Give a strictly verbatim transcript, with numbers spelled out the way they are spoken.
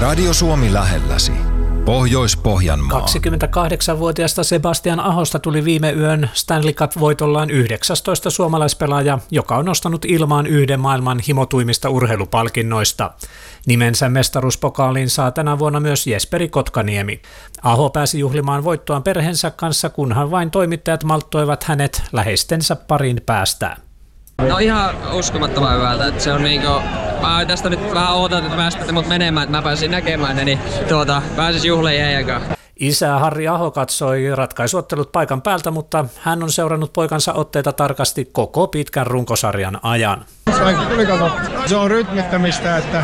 Radio Suomi lähelläsi. Pohjois-Pohjanmaa. kaksikymmentäkahdeksanvuotiaasta Sebastian Ahosta tuli viime yön Stanley Cup-voitollaan yhdeksästoista suomalaispelaaja, joka on nostanut ilmaan yhden maailman himotuimmista urheilupalkinnoista. Nimensä mestaruuspokaaliin saa tänä vuonna myös Jesperi Kotkaniemi. Aho pääsi juhlimaan voittoaan perheensä kanssa, kunhan vain toimittajat malttoivat hänet läheistensä parin päästään. No ihan uskomattoman hyvältä, että se on niinku, mä tästä nyt vähän ootan, että päästätte mut menemään, että mä pääsin näkemään ne, niin tuota, pääsis juhliin jäijän kanssa. Isä Harri Aho katsoi ratkaisuottelut paikan päältä, mutta hän on seurannut poikansa otteita tarkasti koko pitkän runkosarjan ajan. Se on rytmittämistä, että